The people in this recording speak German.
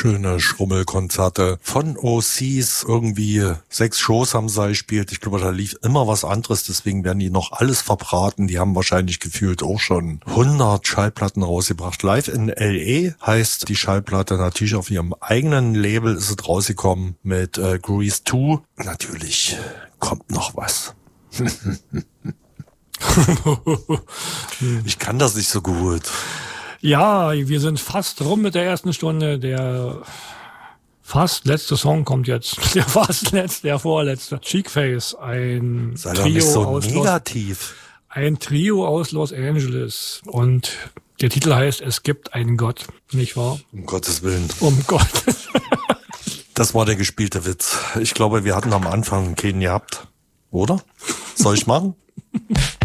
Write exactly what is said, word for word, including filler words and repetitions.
schöne Schrummelkonzerte von O Cs. Irgendwie sechs Shows haben sie gespielt. Ich glaube, da lief immer was anderes. Deswegen werden die noch alles verbraten. Die haben wahrscheinlich gefühlt auch schon hundert Schallplatten rausgebracht. Live in L A heißt die Schallplatte. Natürlich auf ihrem eigenen Label ist es rausgekommen mit äh, Grease zwei. Natürlich kommt noch was. Ich kann das nicht so gut. Ja, wir sind fast rum mit der ersten Stunde. Der fast letzte Song kommt jetzt. Der fast letzte, der vorletzte. Cheekface, ein Sei doch Trio nicht so aus negativ. Los, ein Trio aus Los Angeles. Und der Titel heißt Es gibt einen Gott, nicht wahr? Um Gottes Willen. Um Gott. Das war der gespielte Witz. Ich glaube, wir hatten am Anfang keinen gehabt. Oder? Soll ich machen?